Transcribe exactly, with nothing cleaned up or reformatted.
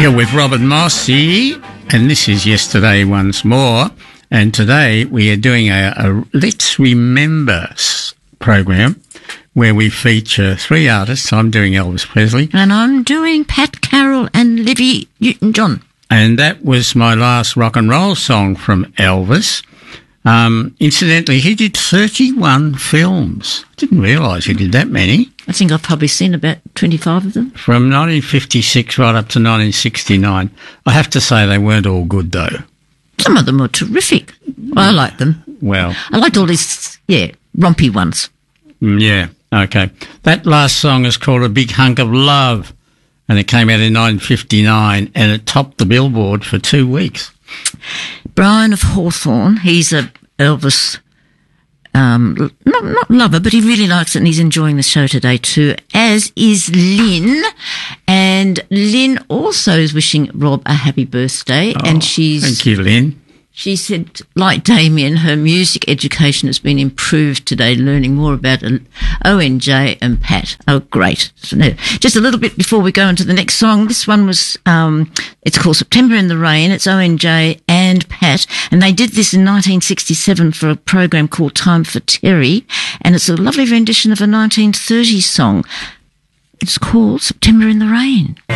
You're with Robert Mossy, and this is Yesterday Once More. And today we are doing a, a Let's Remember program where we feature three artists. I'm doing Elvis Presley. And I'm doing Pat Carroll and Livy Newton-John. And that was my last rock and roll song from Elvis. Um, incidentally, he did thirty-one films. I didn't realise he did that many. I think I've probably seen about twenty-five of them. From nineteen fifty-six right up to nineteen sixty-nine. I have to say they weren't all good, though. Some of them were terrific. Well, I like them. Well. I liked all these, yeah, rompy ones. Yeah, okay. That last song is called A Big Hunk of Love, and it came out in nineteen fifty-nine, and it topped the Billboard for two weeks. Brian of Hawthorne, he's a Elvis, um, not, not lover, but he really likes it and he's enjoying the show today too, as is Lynn. And Lynn also is wishing Rob a happy birthday. Oh, and she's... Thank you, Lynn. She said, like Damien, her music education has been improved today, learning more about O N J and Pat. Oh, great. So, no, just a little bit before we go into the next song, this one was, um, it's called September in the Rain. It's O N J and Pat, and they did this in nineteen sixty-seven for a program called Time for Terry, and it's a lovely rendition of a nineteen thirties song. It's called September in the Rain.